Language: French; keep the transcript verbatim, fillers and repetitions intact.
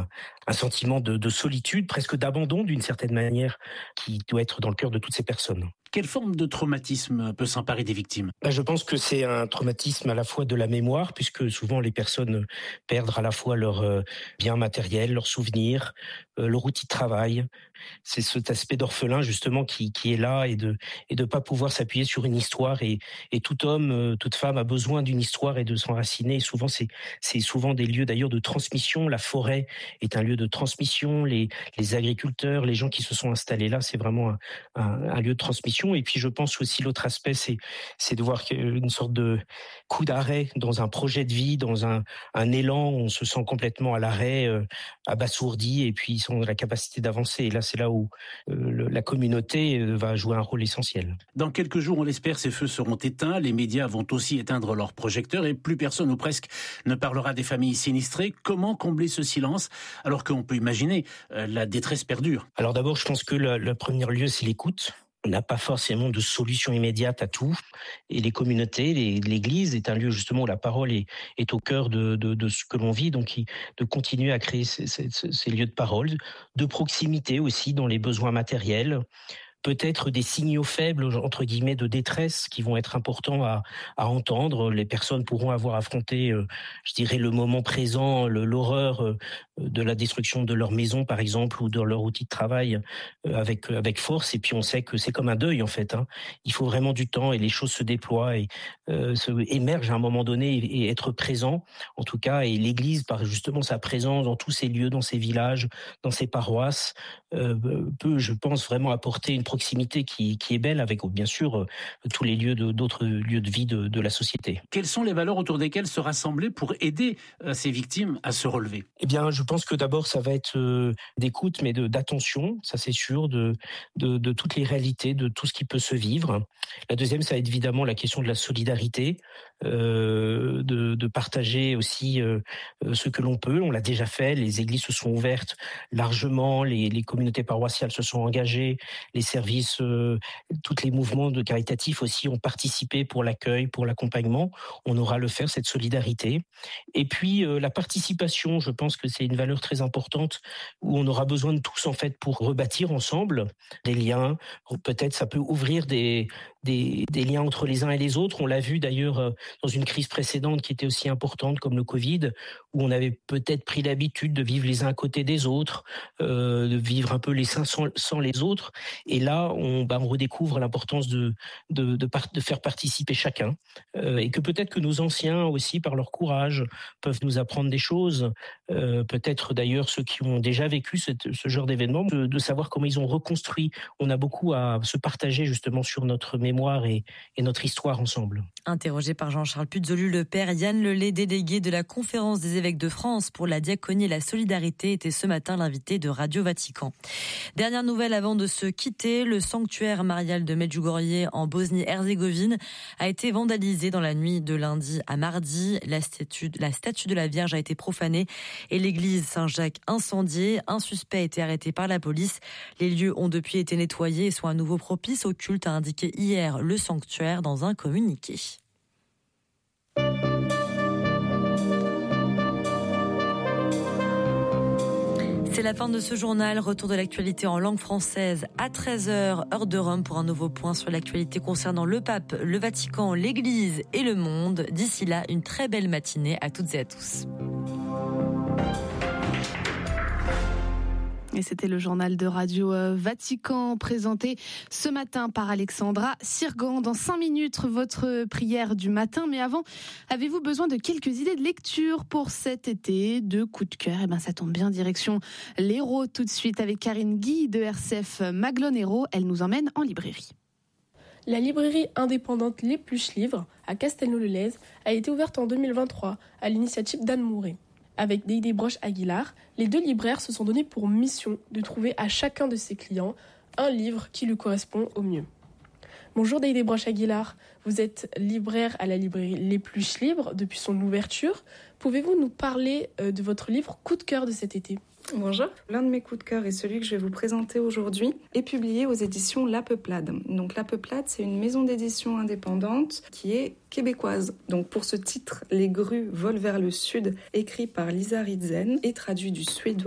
un sentiment de, de solitude, presque d'abandon d'une certaine manière, qui doit être dans le cœur de toutes ces personnes. Quelle forme de traumatisme peut s'emparer des victimes ? Ben, je pense que c'est un traumatisme à la fois de la mémoire, puisque souvent les personnes perdent à la fois leurs euh, biens matériels, leurs souvenirs, euh, leur outil de travail. C'est cet aspect d'orphelin justement qui, qui est là et de et de pas pouvoir s'appuyer sur une histoire. Et, et tout homme, euh, toute femme a besoin d'une histoire et de s'enraciner. Et souvent, c'est, c'est souvent des lieux d'ailleurs de transmission. La forêt est un lieu de transmission. Les, les agriculteurs, les gens qui se sont installés là, c'est vraiment un, un, un lieu de transmission. Et puis je pense aussi l'autre aspect, c'est, c'est de voir une sorte de coup d'arrêt dans un projet de vie, dans un, un élan où on se sent complètement à l'arrêt, euh, abasourdi, et puis ils ont la capacité d'avancer. Et là, c'est là où euh, le, la communauté euh, va jouer un rôle essentiel. Dans quelques jours, on l'espère, ces feux seront éteints. Les médias vont aussi éteindre leurs projecteurs et plus personne ou presque ne parlera des familles sinistrées. Comment combler ce silence alors qu'on peut imaginer euh, la détresse perdure ? Alors d'abord, je pense que le, le premier lieu, c'est l'écoute. On n'a pas forcément de solution immédiate à tout. Et les communautés, les, l'Église est un lieu justement où la parole est, est au cœur de, de, de ce que l'on vit. Donc de continuer à créer ces, ces, ces lieux de parole, de proximité aussi dans les besoins matériels. Peut-être des signaux faibles, entre guillemets, de détresse qui vont être importants à, à entendre. Les personnes pourront avoir affronté, euh, je dirais, le moment présent, le, l'horreur euh, de la destruction de leur maison, par exemple, ou de leur outil de travail euh, avec, avec force. Et puis, on sait que c'est comme un deuil, en fait. Hein. Il faut vraiment du temps et les choses se déploient et euh, se émergent à un moment donné et, et être présent, en tout cas. Et l'Église, par justement sa présence dans tous ces lieux, dans ces villages, dans ces paroisses, euh, peut, je pense, vraiment apporter une proximité qui, qui est belle avec, bien sûr, euh, tous les lieux de, d'autres lieux de vie de, de la société. Quelles sont les valeurs autour desquelles se rassembler pour aider euh, ces victimes à se relever ? Eh bien, je pense que d'abord, ça va être euh, d'écoute, mais de, d'attention, ça c'est sûr, de, de, de toutes les réalités, de tout ce qui peut se vivre. La deuxième, ça va être évidemment la question de la solidarité, euh, de, de partager aussi euh, ce que l'on peut. On l'a déjà fait, les églises se sont ouvertes largement, les, les communautés paroissiales se sont engagées, les services, euh, tous les mouvements de caritatifs aussi ont participé pour l'accueil, pour l'accompagnement. On aura à le faire, cette solidarité. Et puis euh, la participation, je pense que c'est une valeur très importante où on aura besoin de tous en fait pour rebâtir ensemble des liens. Peut-être ça peut ouvrir des, des, des liens entre les uns et les autres. On l'a vu d'ailleurs euh, dans une crise précédente qui était aussi importante comme le Covid, où on avait peut-être pris l'habitude de vivre les uns à côté des autres, euh, de vivre un peu les uns sans, sans les autres. Et là, on, bah, on redécouvre l'importance de, de, de, par, de faire participer chacun. Euh, et que peut-être que nos anciens aussi, par leur courage, peuvent nous apprendre des choses. Euh, peut-être d'ailleurs ceux qui ont déjà vécu cette, ce genre d'événement, de, de savoir comment ils ont reconstruit. On a beaucoup à se partager justement sur notre mémoire et, et notre histoire ensemble. Interrogé par Jean-Charles Puzolu, le père Yann Lelay, délégué de la Conférence des évêques de France pour la diaconie et la solidarité, était ce matin l'invité de Radio Vatican. Dernière nouvelle avant de se quitter, le sanctuaire marial de Medjugorje en Bosnie-Herzégovine a été vandalisé dans la nuit de lundi à mardi. La statue, la statue de la Vierge a été profanée et l'église Saint-Jacques incendiée. Un suspect a été arrêté par la police. Les lieux ont depuis été nettoyés et sont à nouveau propices au culte, a indiqué hier le sanctuaire dans un communiqué. C'est la fin de ce journal. Retour de l'actualité en langue française à treize heures, heure de Rome, pour un nouveau point sur l'actualité concernant le pape, le Vatican, l'Église et le monde. D'ici là, une très belle matinée à toutes et à tous. Et c'était le journal de Radio Vatican présenté ce matin par Alexandra Sirgan. Dans cinq minutes, votre prière du matin. Mais avant, avez-vous besoin de quelques idées de lecture pour cet été, de coups de cœur? Eh ben, ça tombe bien, direction l'Hérault tout de suite avec Karine Guy de R C F Maglone Hérault. Elle nous emmène en librairie. La librairie indépendante Les Pluches Livres à Castelnau-le-Lez a été ouverte en deux mille vingt-trois à l'initiative d'Anne Mouret. Avec Déidé Broche Aguilar, les deux libraires se sont donnés pour mission de trouver à chacun de ses clients un livre qui lui correspond au mieux. Bonjour Déidé Broche Aguilar, vous êtes libraire à la librairie Les Pluches Livres depuis son ouverture. Pouvez-vous nous parler de votre livre coup de cœur de cet été ? Bonjour. L'un de mes coups de cœur et celui que je vais vous présenter aujourd'hui est publié aux éditions La Peuplade. Donc La Peuplade, c'est une maison d'édition indépendante qui est québécoise. Donc pour ce titre, Les grues volent vers le sud, écrit par Lisa Ridzen et traduit du suédois